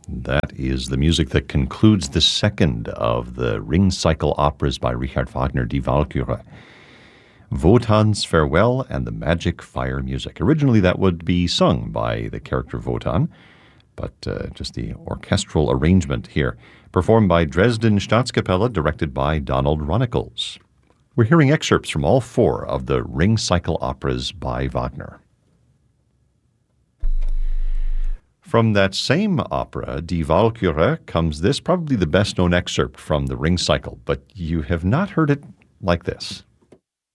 That is the music that concludes the second of the Ring Cycle operas by Richard Wagner, Die Walküre. Wotan's Farewell and the Magic Fire Music. Originally, that would be sung by the character Wotan, but just the orchestral arrangement here, performed by Dresden Staatskapelle, directed by Donald Runnicles. We're hearing excerpts from all four of the Ring Cycle operas by Wagner. From that same opera, Die Walküre, comes this, probably the best-known excerpt from the Ring Cycle, but you have not heard it like this.